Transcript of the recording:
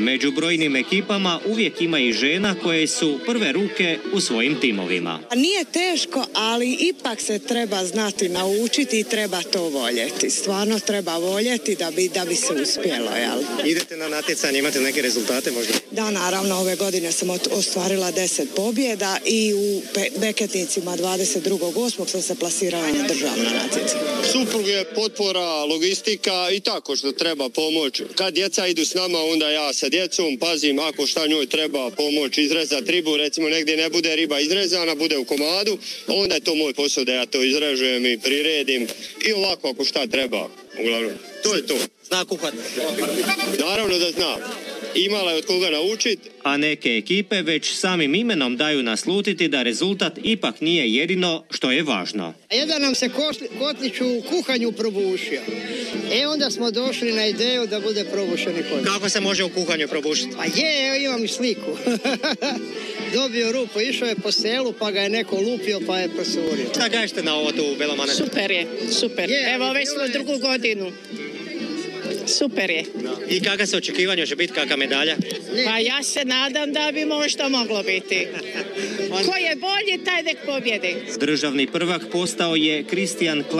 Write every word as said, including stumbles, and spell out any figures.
Među brojnim ekipama uvijek ima i žena koje su prve ruke u svojim timovima. Nije teško, ali ipak se treba znati naučiti i treba to voljeti. Stvarno treba voljeti da bi, da bi se uspjelo. Jel? Idete na natjecanje, imate neke rezultate možda? Da, naravno, ove godine sam ostvarila deset pobjeda i u beketnicima dvadeset drugog osmog sam se plasirala na državno natjecanje. Suprug je potpora, logistika i tako što treba pomoć. Kad djeca idu s nama, onda ja sa djecom pazim ako šta njoj treba pomoć izrezati ribu, recimo negdje ne bude riba izrezana, bude u komadu, onda je to moj posao da ja to izrežujem i priredim i ovako ako šta treba. Uglavnom, to je to. Zna kuhati? Naravno da zna. Imala je od koga naučiti. A neke ekipe već samim imenom daju naslutiti da rezultat ipak nije jedino što je važno. Jedan nam se kotlić u kuhanju probušio. E onda smo došli na ideju da bude probušeni kotlić. Kako se može u kuhanju probušiti? Pa je, imam i sliku. Dobio rupu, išao je po selu pa ga je neko lupio pa je prosurio. Šta kažete na ovo tu u Belom Manastiru? Super je, super. Je, evo već smo drugu godinu. Super je. I kakva se očekivanja će biti, kakva medalja? Pa ja se nadam da bi možda moglo biti. Ko je bolji, taj nek pobjedi. Državni prvak postao je Kristijan